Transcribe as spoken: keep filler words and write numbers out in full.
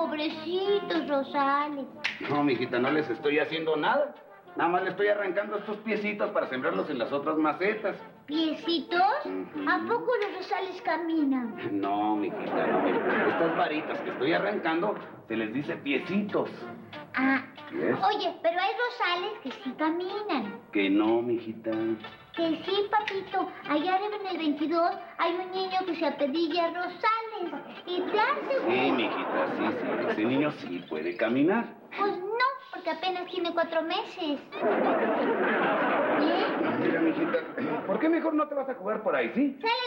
Pobrecitos, Rosales. No, mijita, no les estoy haciendo nada. Nada más le estoy arrancando estos piecitos para sembrarlos en las otras macetas. ¿Piecitos? Uh-huh. ¿A poco los Rosales caminan? No, mijita, no. Mira, estas varitas que estoy arrancando se les dice piecitos. Ah. ¿Ves? Oye, pero hay Rosales que sí caminan. Que no, mijita. Que sí, papito. Allá arriba en el veintidós hay un niño que se apellida Rosales. Y te aseguro... Sí, mijita, sí, sí. Ese niño sí puede caminar. Pues no, porque apenas tiene cuatro meses. ¿Eh? Mira, mijita, ¿por qué mejor no te vas a jugar por ahí, sí? Sale